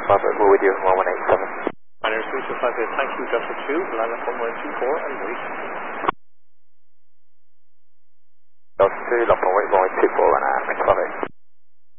Bravo, we're with you on 1187. Pioneer 325, thank you, Delta 2, line up 1124 and wait. Delta 2, lock on wait 1124 and Bravo.